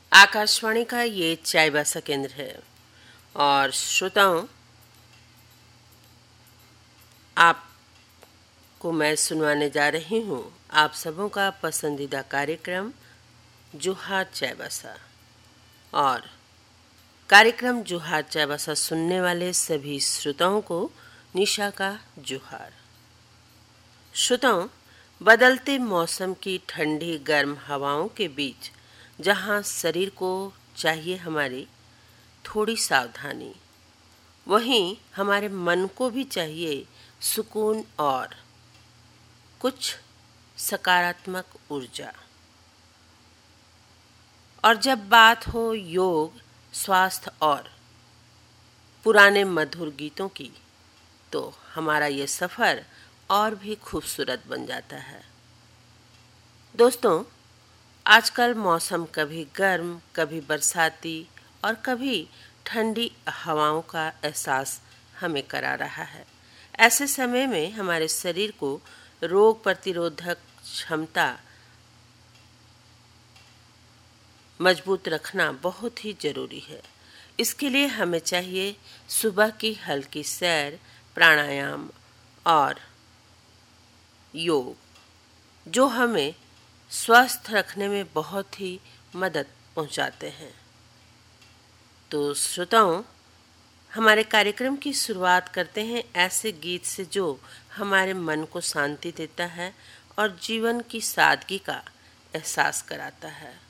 आकाशवाणी का ये चाईबासा केंद्र है और श्रोताओं, आपको मैं सुनवाने जा रही हूँ आप सबों का पसंदीदा कार्यक्रम जोहार चाईबासा। और कार्यक्रम जोहार चाईबासा सुनने वाले सभी श्रोताओं को निशा का जोहार। श्रोताओं, बदलते मौसम की ठंडी गर्म हवाओं के बीच जहाँ शरीर को चाहिए हमारी थोड़ी सावधानी, वहीं हमारे मन को भी चाहिए सुकून और कुछ सकारात्मक ऊर्जा। और जब बात हो योग, स्वास्थ्य और पुराने मधुर गीतों की, तो हमारा ये सफ़र और भी खूबसूरत बन जाता है। दोस्तों, आजकल मौसम कभी गर्म, कभी बरसाती और कभी ठंडी हवाओं का एहसास हमें करा रहा है। ऐसे समय में हमारे शरीर को रोग प्रतिरोधक क्षमता मजबूत रखना बहुत ही जरूरी है। इसके लिए हमें चाहिए सुबह की हल्की सैर, प्राणायाम और योग, जो हमें स्वस्थ रखने में बहुत ही मदद पहुंचाते हैं। तो श्रोताओं, हमारे कार्यक्रम की शुरुआत करते हैं ऐसे गीत से जो हमारे मन को शांति देता है और जीवन की सादगी का एहसास कराता है।